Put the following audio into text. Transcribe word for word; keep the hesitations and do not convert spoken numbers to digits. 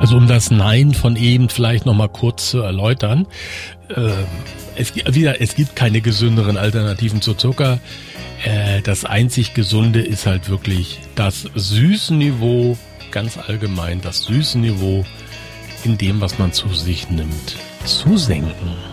Also um das Nein von eben vielleicht nochmal kurz zu erläutern. Äh, es, wieder, es gibt keine gesünderen Alternativen zu Zucker. Äh, das einzig Gesunde ist halt wirklich das Süßenniveau, ganz allgemein das Süßenniveau in dem, was man zu sich nimmt, zu senken.